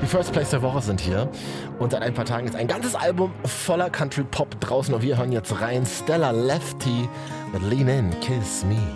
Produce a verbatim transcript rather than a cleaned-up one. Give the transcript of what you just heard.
Die First Place der Woche sind hier. Und seit ein paar Tagen ist ein ganzes Album voller Country Pop draußen. Und wir hören jetzt rein. Stella Lefty mit Lean In, Kiss Me.